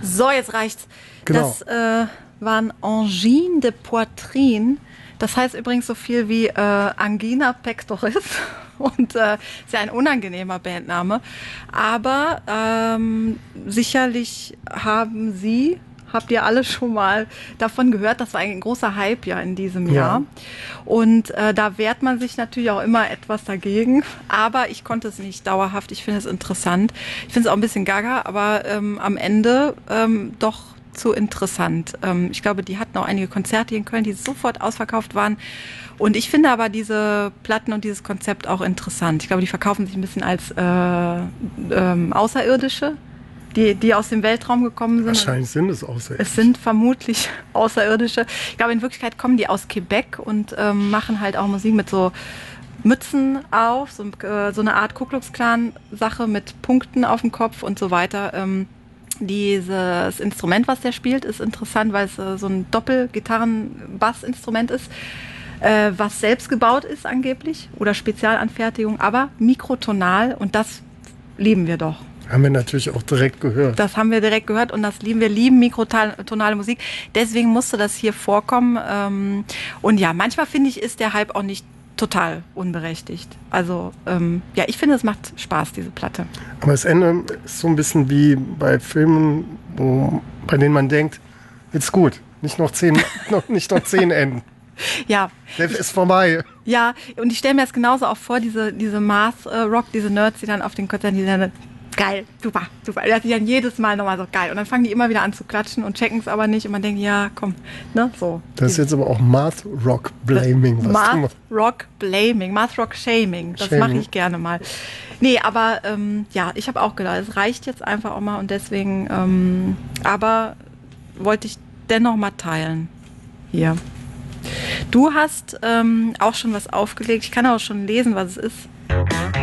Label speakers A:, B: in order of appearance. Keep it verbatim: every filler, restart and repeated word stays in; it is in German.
A: So, jetzt reicht's.
B: Genau.
A: Das äh, waren Angine de Poitrine. Das heißt übrigens so viel wie äh, Angina pectoris. Und äh, ist ja ein unangenehmer Bandname. Aber ähm, sicherlich haben Sie, habt ihr alle schon mal davon gehört, das war ein großer Hype ja in diesem Jahr.
B: Ja.
A: Und äh, da wehrt man sich natürlich auch immer etwas dagegen. Aber ich konnte es nicht dauerhaft. Ich finde es interessant. Ich finde es auch ein bisschen gaga, aber ähm, am Ende ähm, doch zu interessant. Ähm, ich glaube, die hatten auch einige Konzerte hier in Köln, die sofort ausverkauft waren. Und ich finde aber diese Platten und dieses Konzept auch interessant. Ich glaube, die verkaufen sich ein bisschen als äh, ähm, Außerirdische, die, die aus dem Weltraum gekommen sind.
B: Wahrscheinlich sind es Außerirdische.
A: Es sind vermutlich Außerirdische. Ich glaube, in Wirklichkeit kommen die aus Quebec und ähm, machen halt auch Musik mit so Mützen auf, so, äh, so eine Art Ku Klux Klan Sache mit Punkten auf dem Kopf und so weiter. Ähm, dieses Instrument, was der spielt, ist interessant, weil es äh, so ein Doppelgitarren-Bass-Instrument ist, äh, was selbst gebaut ist angeblich oder Spezialanfertigung, aber mikrotonal, und das lieben wir doch.
B: Haben wir natürlich auch direkt gehört.
A: Das haben wir direkt gehört und das lieben wir, lieben mikrotonale Musik. Deswegen musste das hier vorkommen. Ähm, und ja, manchmal finde ich, ist der Hype auch nicht total unberechtigt. Also ähm, ja, ich finde, es macht Spaß, diese Platte.
B: Aber das Ende ist so ein bisschen wie bei Filmen, wo, bei denen man denkt, jetzt gut, nicht noch zehn, noch, nicht noch zehn Enden.
A: Ja.
B: Der ist vorbei.
A: Ja, und ich stelle mir das genauso auch vor, diese, diese Math-Rock, diese Nerds, die dann auf den Konzerten, die dann geil, super, super. Das ist dann jedes Mal nochmal so geil. Und dann fangen die immer wieder an zu klatschen und checken es aber nicht. Und man denkt, ja, komm, ne, so.
B: Das ist jetzt aber auch Math Rock Blaming. Was
A: Math Rock Blaming, Math Rock Shaming. Das mache ich gerne mal. Nee, aber ähm, ja, ich habe auch gedacht, es reicht jetzt einfach auch mal und deswegen, ähm, aber wollte ich dennoch mal teilen. Hier. Du hast ähm, auch schon was aufgelegt. Ich kann auch schon lesen, was es ist.